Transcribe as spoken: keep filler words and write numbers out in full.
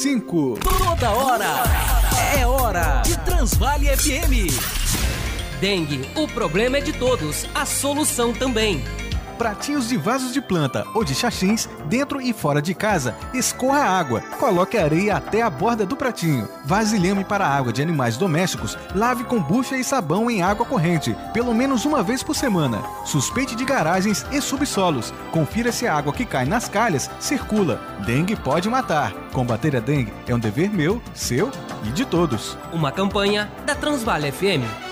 cinco. Toda hora é hora de Transvale F M. Dengue, o problema é de todos, a solução também. Pratinhos de vasos de planta ou de xaxins, dentro e fora de casa, escorra a água, coloque a areia até a borda do pratinho. Vasilhame para a água de animais domésticos, lave com bucha e sabão em água corrente, pelo menos uma vez por semana. Suspeite de garagens e subsolos. Confira se a água que cai nas calhas circula. Dengue pode matar. Combater a dengue é um dever meu, seu e de todos. Uma campanha da Transvale F M.